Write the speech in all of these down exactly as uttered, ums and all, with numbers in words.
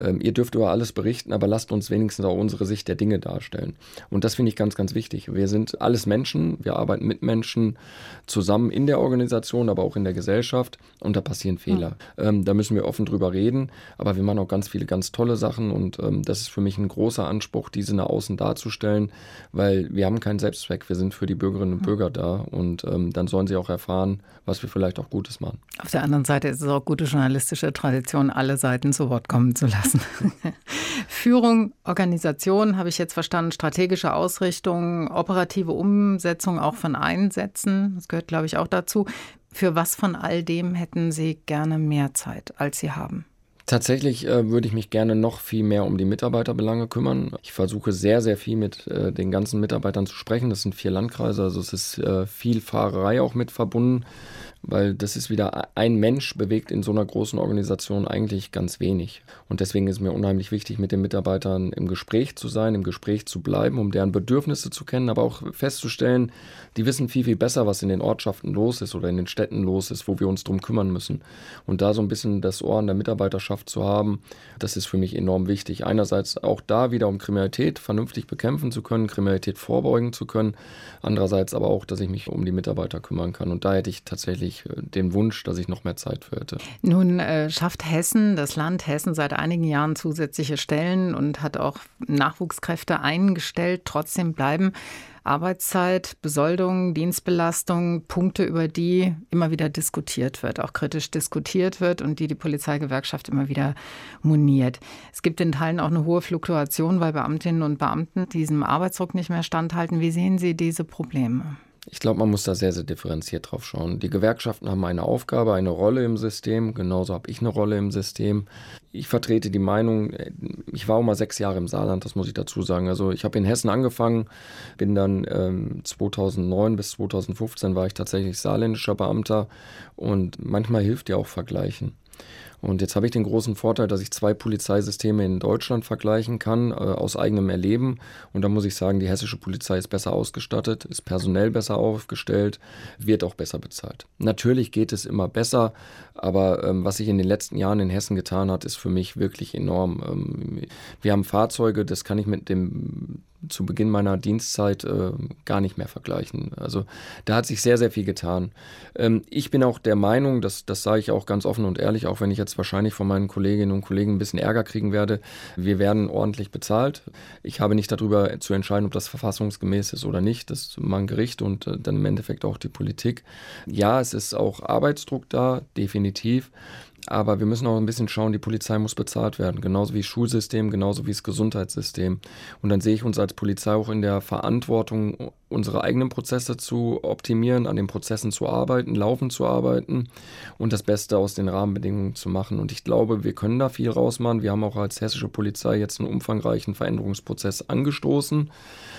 ähm, ihr dürft über alles berichten, aber lasst uns wenigstens auch unsere Sicht der Dinge darstellen. Und das finde ich ganz, ganz wichtig. Wir sind alles Menschen, wir arbeiten mit Menschen zusammen in der Organisation, aber auch in der Gesellschaft und da passieren Fehler. Mhm. Ähm, da müssen wir offen drüber reden, aber wir machen auch ganz viele ganz tolle Sachen und ähm, das ist für mich ein großer Anspruch, diese nach außen darzustellen, weil wir haben keinen Selbstzweck, wir sind für die Bürgerinnen und Bürger da und ähm, dann sollen sie auch erfahren, was wir vielleicht auch Gutes machen. Auf der anderen Seite ist es auch gute journalistische Tradition, alle Seiten zu Wort kommen zu lassen. Führung, Organisation, habe ich jetzt verstanden, strategische Ausrichtung, operative Umsetzung auch von Einsätzen, das gehört, glaube ich, auch dazu. Für was von all dem hätten Sie gerne mehr Zeit, als Sie haben? Tatsächlich äh, würde ich mich gerne noch viel mehr um die Mitarbeiterbelange kümmern. Ich versuche sehr, sehr viel mit äh, den ganzen Mitarbeitern zu sprechen. Das sind vier Landkreise, also es ist äh, viel Fahrerei auch mit verbunden, weil das ist wieder ein Mensch bewegt in so einer großen Organisation eigentlich ganz wenig. Und deswegen ist mir unheimlich wichtig, mit den Mitarbeitern im Gespräch zu sein, im Gespräch zu bleiben, um deren Bedürfnisse zu kennen, aber auch festzustellen, die wissen viel, viel besser, was in den Ortschaften los ist oder in den Städten los ist, wo wir uns drum kümmern müssen. Und da so ein bisschen das Ohr an der Mitarbeiterschaft zu haben, das ist für mich enorm wichtig. Einerseits auch da wieder, um Kriminalität vernünftig bekämpfen zu können, Kriminalität vorbeugen zu können. Andererseits aber auch, dass ich mich um die Mitarbeiter kümmern kann. Und da hätte ich tatsächlich den Wunsch, dass ich noch mehr Zeit für hätte. Nun äh, schafft Hessen, das Land Hessen, seit einigen Jahren zusätzliche Stellen und hat auch Nachwuchskräfte eingestellt. Trotzdem bleiben Arbeitszeit, Besoldung, Dienstbelastung, Punkte, über die immer wieder diskutiert wird, auch kritisch diskutiert wird und die die Polizeigewerkschaft immer wieder moniert. Es gibt in Teilen auch eine hohe Fluktuation, weil Beamtinnen und Beamten diesem Arbeitsdruck nicht mehr standhalten. Wie sehen Sie diese Probleme? Ich glaube, man muss da sehr, sehr differenziert drauf schauen. Die Gewerkschaften haben eine Aufgabe, eine Rolle im System. Genauso habe ich eine Rolle im System. Ich vertrete die Meinung, ich war auch mal sechs Jahre im Saarland, das muss ich dazu sagen. Also ich habe in Hessen angefangen, bin dann ähm, zweitausendneun bis zweitausendfünfzehn war ich tatsächlich saarländischer Beamter. Und manchmal hilft ja auch Vergleichen. Und jetzt habe ich den großen Vorteil, dass ich zwei Polizeisysteme in Deutschland vergleichen kann, äh, aus eigenem Erleben. Und da muss ich sagen, die hessische Polizei ist besser ausgestattet, ist personell besser aufgestellt, wird auch besser bezahlt. Natürlich geht es immer besser, aber ähm, was sich in den letzten Jahren in Hessen getan hat, ist für mich wirklich enorm. Ähm, wir haben Fahrzeuge, das kann ich mit dem zu Beginn meiner Dienstzeit äh, gar nicht mehr vergleichen. Also da hat sich sehr, sehr viel getan. Ähm, ich bin auch der Meinung, das, das sage ich auch ganz offen und ehrlich, auch wenn ich jetzt wahrscheinlich von meinen Kolleginnen und Kollegen ein bisschen Ärger kriegen werde, wir werden ordentlich bezahlt. Ich habe nicht darüber zu entscheiden, ob das verfassungsgemäß ist oder nicht. Das ist mal ein Gericht und äh, dann im Endeffekt auch die Politik. Ja, es ist auch Arbeitsdruck da, definitiv. Aber wir müssen auch ein bisschen schauen, die Polizei muss bezahlt werden, genauso wie das Schulsystem, genauso wie das Gesundheitssystem. Und dann sehe ich uns als Polizei auch in der Verantwortung, unsere eigenen Prozesse zu optimieren, an den Prozessen zu arbeiten, laufend zu arbeiten und das Beste aus den Rahmenbedingungen zu machen. Und ich glaube, wir können da viel rausmachen. Wir haben auch als hessische Polizei jetzt einen umfangreichen Veränderungsprozess angestoßen.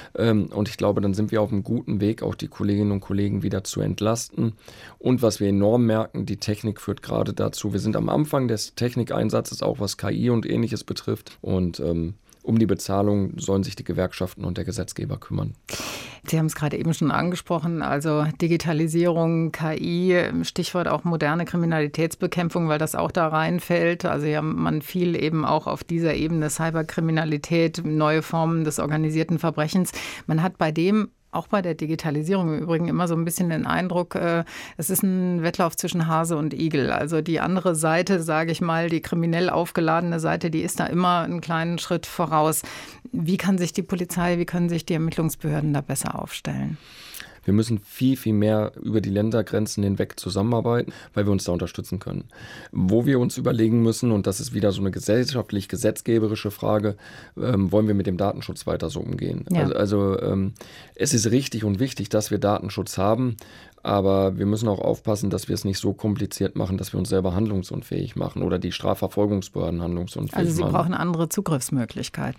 Und ich glaube, dann sind wir auf einem guten Weg, auch die Kolleginnen und Kollegen wieder zu entlasten. Und was wir enorm merken, die Technik führt gerade dazu, wir sind am Anfang des Technikeinsatzes, auch was K I und Ähnliches betrifft. Und ähm, um die Bezahlung sollen sich die Gewerkschaften und der Gesetzgeber kümmern. Sie haben es gerade eben schon angesprochen, also Digitalisierung, K I, Stichwort auch moderne Kriminalitätsbekämpfung, weil das auch da reinfällt. Also ja, man fiel eben auch auf dieser Ebene Cyberkriminalität, neue Formen des organisierten Verbrechens. Man hat bei dem auch bei der Digitalisierung im Übrigen immer so ein bisschen den Eindruck, äh, es ist ein Wettlauf zwischen Hase und Igel. Also die andere Seite, sage ich mal, die kriminell aufgeladene Seite, die ist da immer einen kleinen Schritt voraus. Wie kann sich die Polizei, wie können sich die Ermittlungsbehörden da besser aufstellen? Wir müssen viel, viel mehr über die Ländergrenzen hinweg zusammenarbeiten, weil wir uns da unterstützen können. Wo wir uns überlegen müssen, und das ist wieder so eine gesellschaftlich-gesetzgeberische Frage, ähm, wollen wir mit dem Datenschutz weiter so umgehen? Ja. Also, also ähm, es ist richtig und wichtig, dass wir Datenschutz haben, aber wir müssen auch aufpassen, dass wir es nicht so kompliziert machen, dass wir uns selber handlungsunfähig machen oder die Strafverfolgungsbehörden handlungsunfähig machen. Also Sie brauchen andere Zugriffsmöglichkeiten.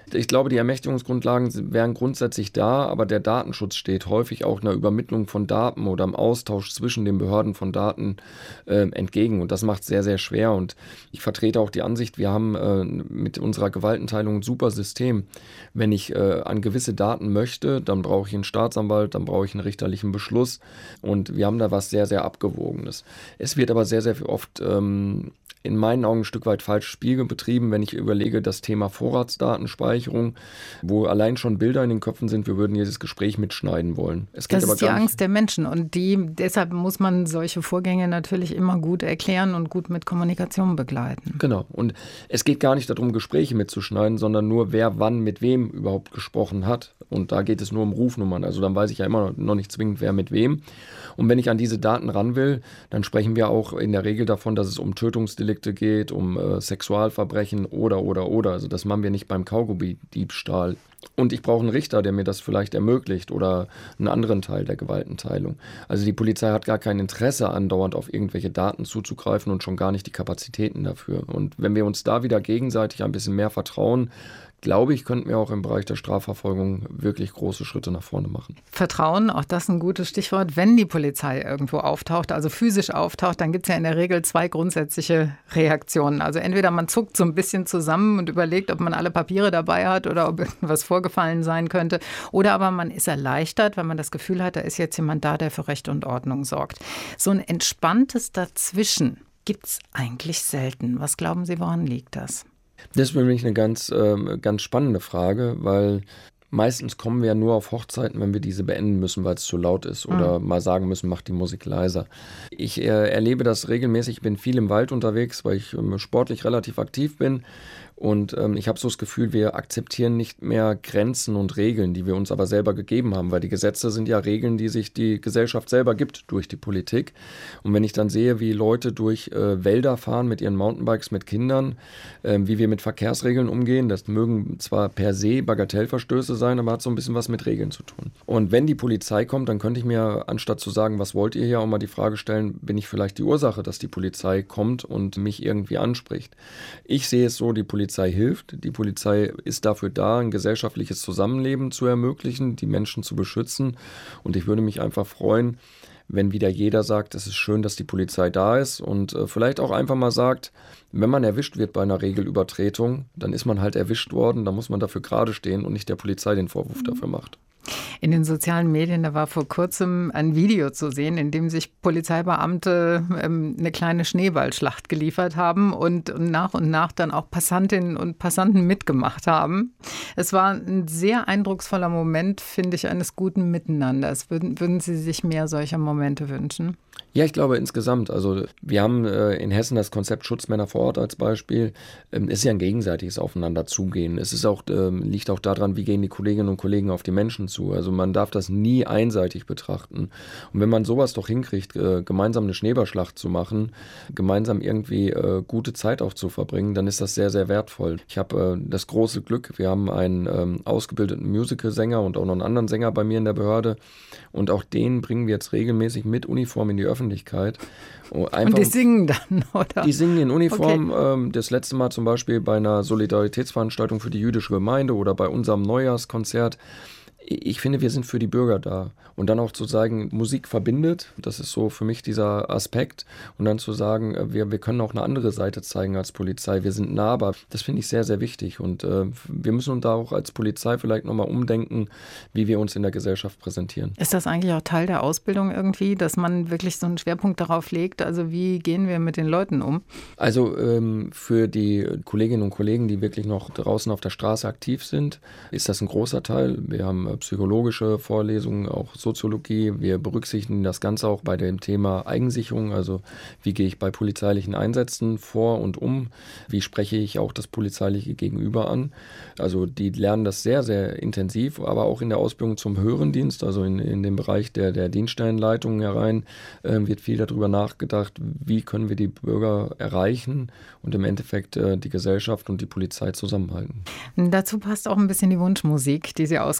Ich glaube, die Ermächtigungsgrundlagen wären grundsätzlich da, aber der Datenschutz steht häufig auch einer Übermittlung von Daten oder im Austausch zwischen den Behörden von Daten äh, entgegen. Und das macht es sehr, sehr schwer. Und ich vertrete auch die Ansicht, wir haben äh, mit unserer Gewaltenteilung ein super System. Wenn ich äh, an gewisse Daten möchte, dann brauche ich einen Staatsanwalt, dann brauche ich einen richterlichen Beschluss. Und wir haben da was sehr, sehr Abgewogenes. Es wird aber sehr, sehr oft ähm, in meinen Augen ein Stück weit falsches Spiel betrieben, wenn ich überlege, das Thema Vorratsdatenspeicherung, wo allein schon Bilder in den Köpfen sind, wir würden jedes Gespräch mitschneiden wollen. Es geht das aber ist die gar nicht. Angst der Menschen und die, deshalb muss man solche Vorgänge natürlich immer gut erklären und gut mit Kommunikation begleiten. Genau. Und es geht gar nicht darum, Gespräche mitzuschneiden, sondern nur, wer wann mit wem überhaupt gesprochen hat. Und da geht es nur um Rufnummern. Also dann weiß ich ja immer noch nicht zwingend, wer mit wem. Und wenn ich an diese Daten ran will, dann sprechen wir auch in der Regel davon, dass es um Tötungsdelikte geht, um äh, Sexualverbrechen oder, oder, oder. Also das machen wir nicht beim Kaugummi-Diebstahl. Und ich brauche einen Richter, der mir das vielleicht ermöglicht oder einen anderen Teil der Gewaltenteilung. Also die Polizei hat gar kein Interesse, andauernd auf irgendwelche Daten zuzugreifen und schon gar nicht die Kapazitäten dafür. Und wenn wir uns da wieder gegenseitig ein bisschen mehr vertrauen, glaube ich, könnten wir auch im Bereich der Strafverfolgung wirklich große Schritte nach vorne machen. Vertrauen, auch das ein gutes Stichwort. Wenn die Polizei irgendwo auftaucht, also physisch auftaucht, dann gibt es ja in der Regel zwei grundsätzliche Reaktionen. Also entweder man zuckt so ein bisschen zusammen und überlegt, ob man alle Papiere dabei hat oder ob irgendwas vorgefallen sein könnte. Oder aber man ist erleichtert, weil man das Gefühl hat, da ist jetzt jemand da, der für Recht und Ordnung sorgt. So ein entspanntes Dazwischen gibt es eigentlich selten. Was glauben Sie, woran liegt das? Das ist für mich eine ganz, äh, ganz spannende Frage, weil meistens kommen wir ja nur auf Hochzeiten, wenn wir diese beenden müssen, weil es zu laut ist oder mhm. mal sagen müssen, mach die Musik leiser. Ich äh, erlebe das regelmäßig, ich bin viel im Wald unterwegs, weil ich ähm, sportlich relativ aktiv bin. Und ähm, ich habe so das Gefühl, wir akzeptieren nicht mehr Grenzen und Regeln, die wir uns aber selber gegeben haben, weil die Gesetze sind ja Regeln, die sich die Gesellschaft selber gibt durch die Politik. Und wenn ich dann sehe, wie Leute durch äh, Wälder fahren mit ihren Mountainbikes, mit Kindern, äh, wie wir mit Verkehrsregeln umgehen, das mögen zwar per se Bagatellverstöße sein, aber hat so ein bisschen was mit Regeln zu tun. Und wenn die Polizei kommt, dann könnte ich mir, anstatt zu sagen, was wollt ihr hier, auch mal die Frage stellen, bin ich vielleicht die Ursache, dass die Polizei kommt und mich irgendwie anspricht? Ich sehe es so, die Polizei Die Polizei hilft. Die Polizei ist dafür da, ein gesellschaftliches Zusammenleben zu ermöglichen, die Menschen zu beschützen. Und ich würde mich einfach freuen, wenn wieder jeder sagt, es ist schön, dass die Polizei da ist und äh, vielleicht auch einfach mal sagt, wenn man erwischt wird bei einer Regelübertretung, dann ist man halt erwischt worden, dann muss man dafür gerade stehen und nicht der Polizei den Vorwurf dafür macht. In den sozialen Medien, da war vor kurzem ein Video zu sehen, in dem sich Polizeibeamte ähm, eine kleine Schneeballschlacht geliefert haben und, und nach und nach dann auch Passantinnen und Passanten mitgemacht haben. Es war ein sehr eindrucksvoller Moment, finde ich, eines guten Miteinanders. Würden, würden Sie sich mehr solcher Momente wünschen? Ja, ich glaube insgesamt. Also wir haben äh, in Hessen das Konzept Schutzmänner vor Ort als Beispiel. Ähm, es ist ja ein gegenseitiges Aufeinanderzugehen. Es ist auch, ähm, liegt auch daran, wie gehen die Kolleginnen und Kollegen auf die Menschen zu. Also man darf das nie einseitig betrachten. Und wenn man sowas doch hinkriegt, äh, gemeinsam eine Schneeballschlacht zu machen, gemeinsam irgendwie äh, gute Zeit auch zu verbringen, dann ist das sehr, sehr wertvoll. Ich habe äh, das große Glück, wir haben einen ähm, ausgebildeten Musicalsänger und auch noch einen anderen Sänger bei mir in der Behörde. Und auch den bringen wir jetzt regelmäßig mit Uniform in die Öffentlichkeit. Einfach, und die singen dann, oder? Die singen in Uniform. Okay. Ähm, das letzte Mal zum Beispiel bei einer Solidaritätsveranstaltung für die jüdische Gemeinde oder bei unserem Neujahrskonzert. Ich finde, wir sind für die Bürger da. Und dann auch zu sagen, Musik verbindet, das ist so für mich dieser Aspekt. Und dann zu sagen, wir, wir können auch eine andere Seite zeigen als Polizei. Wir sind nahbar. Das finde ich sehr, sehr wichtig. Und äh, wir müssen uns da auch als Polizei vielleicht nochmal umdenken, wie wir uns in der Gesellschaft präsentieren. Ist das eigentlich auch Teil der Ausbildung irgendwie, dass man wirklich so einen Schwerpunkt darauf legt? Also wie gehen wir mit den Leuten um? Also ähm, für die Kolleginnen und Kollegen, die wirklich noch draußen auf der Straße aktiv sind, ist das ein großer Teil. Wir haben psychologische Vorlesungen, auch Soziologie. Wir berücksichtigen das Ganze auch bei dem Thema Eigensicherung, also wie gehe ich bei polizeilichen Einsätzen vor und um, wie spreche ich auch das polizeiliche Gegenüber an. Also die lernen das sehr, sehr intensiv, aber auch in der Ausbildung zum höheren Dienst, also in, in dem Bereich der, der Dienststellenleitung herein, äh, wird viel darüber nachgedacht, wie können wir die Bürger erreichen und im Endeffekt äh, die Gesellschaft und die Polizei zusammenhalten. Dazu passt auch ein bisschen die Wunschmusik, die Sie ausgesucht haben.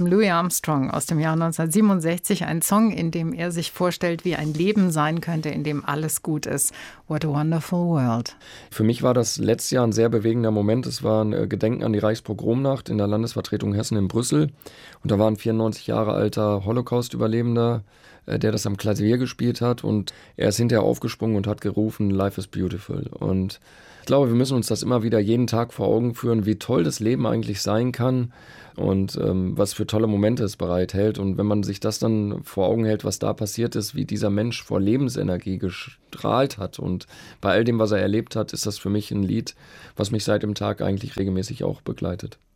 haben Louis Armstrong aus dem Jahr neunzehnhundertsiebenundsechzig, einen Song, in dem er sich vorstellt, wie ein Leben sein könnte, in dem alles gut ist. What a wonderful world. Für mich war das letztes Jahr ein sehr bewegender Moment. Es war ein Gedenken an die Reichspogromnacht in der Landesvertretung Hessen in Brüssel. Und da war ein vierundneunzig Jahre alter Holocaust-Überlebender, der das am Klavier gespielt hat. Und er ist hinterher aufgesprungen und hat gerufen, Life is beautiful. Und ich glaube, wir müssen uns das immer wieder jeden Tag vor Augen führen, wie toll das Leben eigentlich sein kann und ähm, was für tolle Momente es bereithält. Und wenn man sich das dann vor Augen hält, was da passiert ist, wie dieser Mensch vor Lebensenergie gestrahlt hat und bei all dem, was er erlebt hat, ist das für mich ein Lied, was mich seit dem Tag eigentlich regelmäßig auch begleitet.